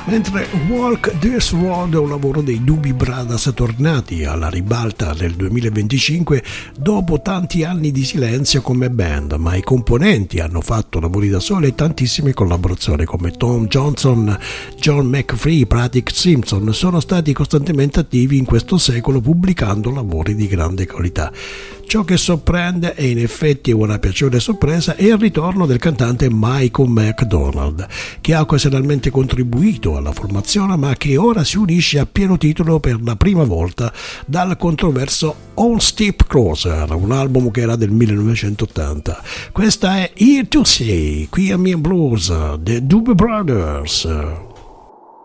Mentre Walk This Road è un lavoro dei Doobie Brothers tornati alla ribalta nel 2025 dopo tanti anni di silenzio come band, ma i componenti hanno fatto lavori da soli e tantissime collaborazioni come Tom Johnson, John McPhee, Pratik Simpson sono stati costantemente attivi in questo secolo pubblicando lavori di grande qualità. Ciò che sorprende e in effetti è una piacevole sorpresa è il ritorno del cantante Michael McDonald, che ha occasionalmente contribuito alla formazione ma che ora si unisce a pieno titolo per la prima volta dal controverso On Step Closer, un album che era del 1980. Questa è Here to Stay, qui a Mia Blues, The Doobie Brothers.